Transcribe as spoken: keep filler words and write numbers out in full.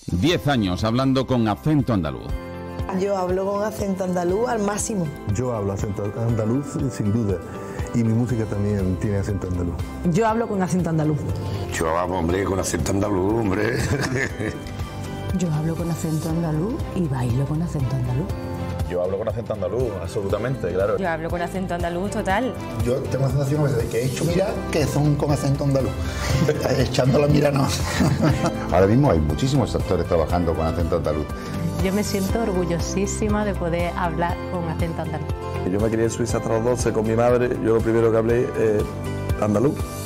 Diez años hablando con acento andaluz. Yo hablo con acento andaluz al máximo. Yo hablo acento andaluz sin duda. Y mi música también tiene acento andaluz. Yo hablo con acento andaluz. Yo hablo, hombre, con acento andaluz, hombre. Yo hablo con acento andaluz y bailo con acento andaluz. Yo hablo con acento andaluz, absolutamente, claro. Yo hablo con acento andaluz total. Yo tengo la sensación de que he hecho mirar que son con acento andaluz. Echando la mira no. Ahora mismo hay muchísimos actores trabajando con acento andaluz. Yo me siento orgullosísima de poder hablar con acento andaluz. Yo me crié en Suiza hasta los doce con mi madre. Yo lo primero que hablé es andaluz.